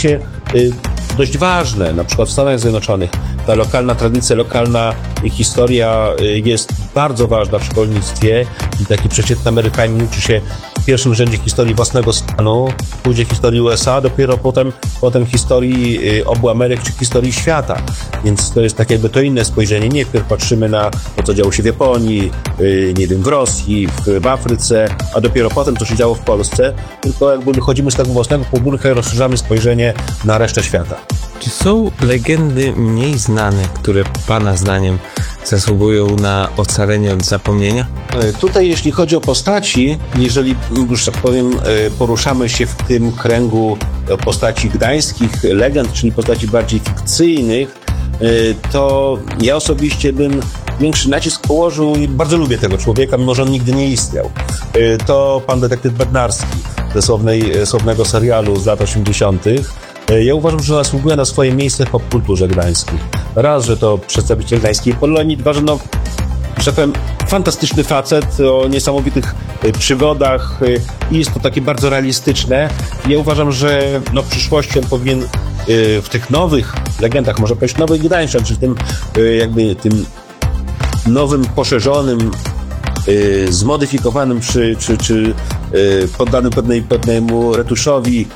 oczywiście dość ważne, na przykład w Stanach Zjednoczonych. Ta lokalna tradycja, lokalna historia jest bardzo ważna w szkolnictwie i taki przeciętny Amerykanin uczy się w pierwszym rzędzie historii własnego stanu, później historii USA, dopiero potem historii obu Ameryk czy historii świata. Więc to jest tak jakby to inne spojrzenie. Nie wpierw patrzymy na to, co działo się w Japonii, nie wiem, w Rosji, w Afryce, a dopiero potem, co się działo w Polsce, tylko jakby wychodzimy z tego własnego podwórka i rozszerzamy spojrzenie na resztę świata. Czy są legendy mniej znane, które Pana zdaniem zasługują na ocalenie od zapomnienia? Tutaj jeśli chodzi o postaci, jeżeli już tak powiem poruszamy się w tym kręgu postaci gdańskich, legend, czyli postaci bardziej fikcyjnych, to ja osobiście bym większy nacisk położył i bardzo lubię tego człowieka, mimo że on nigdy nie istniał. To pan detektyw Bednarski ze słownego serialu z lat 80. Ja uważam, że zasługuje na swoje miejsce w popkulturze gdańskiej. Raz, że to przedstawiciel gdańskiej Polonii, dwa, że że tak powiem, fantastyczny facet o niesamowitych przygodach i jest to takie bardzo realistyczne. Ja uważam, że w przyszłości on powinien w tych nowych legendach, może powiedzieć nowych Gdańszczan, czy tym nowym, poszerzonym, zmodyfikowanym, czy poddanym pewnemu retuszowi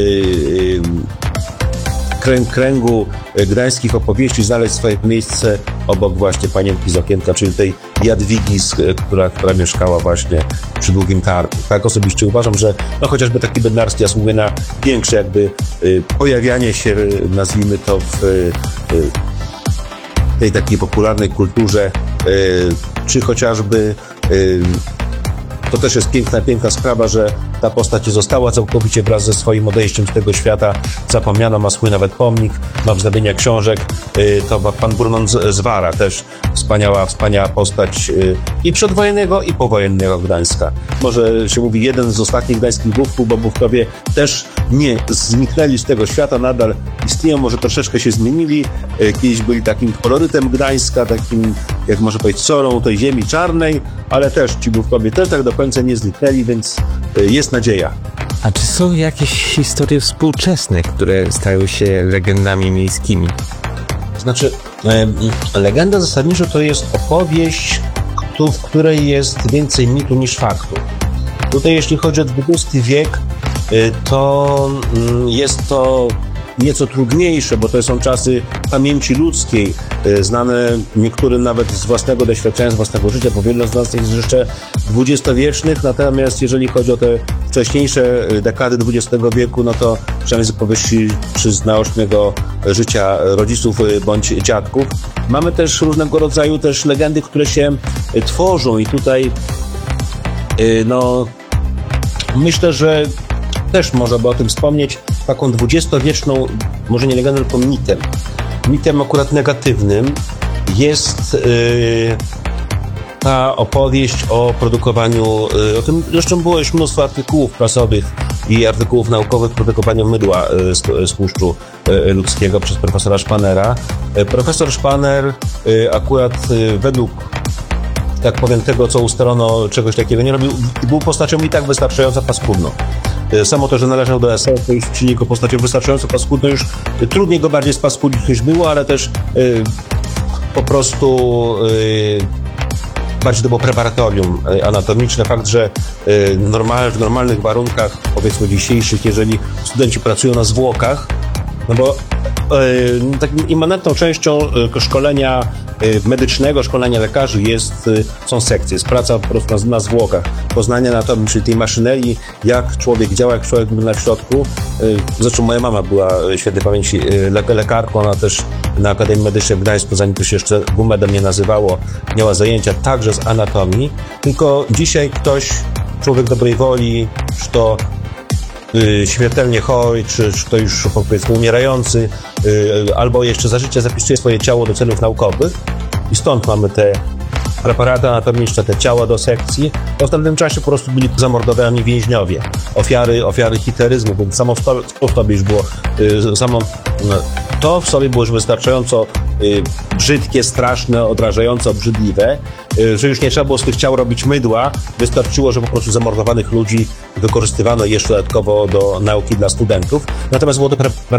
kręgu gdańskich opowieści znaleźć swoje miejsce obok właśnie Panienki z okienka, czyli tej Jadwigi, która mieszkała właśnie przy Długim Targu. Tak osobiście uważam, że chociażby taki Bednarski zasługuje na większe pojawianie się, nazwijmy to, w tej takiej popularnej kulturze, czy chociażby to też jest piękna sprawa, że ta postać została całkowicie wraz ze swoim odejściem z tego świata zapomniana, ma swój nawet pomnik, ma wznowienia książek, to pan Brunont z Wara, też wspaniała postać i przedwojennego, i powojennego Gdańska. Może się mówi jeden z ostatnich gdańskich bówków, bo bówkowie też nie zniknęli z tego świata, nadal istnieją, może troszeczkę się zmienili, kiedyś byli takim kolorytem Gdańska, takim, jak można powiedzieć, sorą tej ziemi czarnej, ale też ci bówkowie też tak do końca nie zniknęli, więc jest nadzieja. A czy są jakieś historie współczesne, które stają się legendami miejskimi? Znaczy, legenda zasadniczo to jest opowieść, w której jest więcej mitu niż faktu. Tutaj jeśli chodzi o XX wiek, to jest to nieco trudniejsze, bo to są czasy pamięci ludzkiej, znane niektórym nawet z własnego doświadczenia, z własnego życia, bo wiele z nas jest jeszcze dwudziestowiecznych, natomiast jeżeli chodzi o te wcześniejsze dekady XX wieku, no to przynajmniej z opowieści czy z naocznego życia rodziców bądź dziadków. Mamy też różnego rodzaju też legendy, które się tworzą i tutaj myślę, że też można by o tym wspomnieć, taką dwudziestowieczną, może nie legendą, tylko mitem. Mitem akurat negatywnym jest ta opowieść o produkowaniu, o tym zresztą było już mnóstwo artykułów prasowych i artykułów naukowych o produkowaniu mydła z tłuszczu ludzkiego przez profesora Szpanera. Profesor Szpaner akurat według, tak powiem, tego, co ustalono, czegoś takiego nie robił, był postacią i tak wystarczająco paskudną. Samo to, że należał do SS, to już czyni go postacią wystarczająco paskudną, już trudniej go bardziej spaskudzić niż było, ale też po prostu bardziej to było preparatorium anatomiczne. Fakt, że w normalnych warunkach, powiedzmy dzisiejszych, jeżeli studenci pracują na zwłokach, no bo takim immanentną częścią szkolenia medycznego, szkolenia lekarzy są sekcje, jest praca po prostu na zwłokach, poznanie anatomii, czyli tej maszynerii, jak człowiek działa, jak człowiek wygląda w środku. Zresztą moja mama była świętej pamięci lekarką, ona też na Akademii Medycznej w Gdańsku, zanim to się jeszcze WMED-em nie nazywało, miała zajęcia także z anatomii, tylko dzisiaj człowiek dobrej woli, czy to śmiertelnie chory, czy to już powiedzmy umierający, albo jeszcze za życia zapisuje swoje ciało do celów naukowych i stąd mamy te preparaty anatomiczne, te ciała do sekcji, bo w tamtym czasie po prostu byli zamordowani więźniowie, ofiary hitleryzmu, więc samo w sobie już było, to w sobie było już wystarczająco brzydkie, straszne, odrażające, obrzydliwe, że już nie trzeba było z tych ciał robić mydła, wystarczyło, że po prostu zamordowanych ludzi wykorzystywano jeszcze dodatkowo do nauki dla studentów. Natomiast było to